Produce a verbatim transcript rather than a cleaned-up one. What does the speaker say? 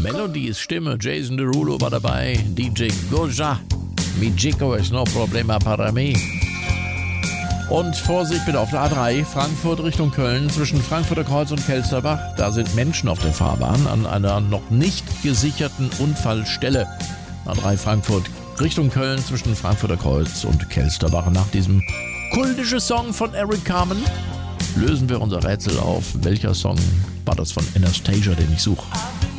Melodies Stimme, Jason Derulo war dabei, D J Goja, mi chico es no problema para mí. Und Vorsicht bitte auf der A drei, Frankfurt Richtung Köln, zwischen Frankfurter Kreuz und Kelsterbach. Da sind Menschen auf der Fahrbahn an einer noch nicht gesicherten Unfallstelle. A drei Frankfurt Richtung Köln, zwischen Frankfurter Kreuz und Kelsterbach. Nach diesem kultischen Song von Eric Carmen lösen wir unser Rätsel auf. Welcher Song war das von Anastasia, den ich suche?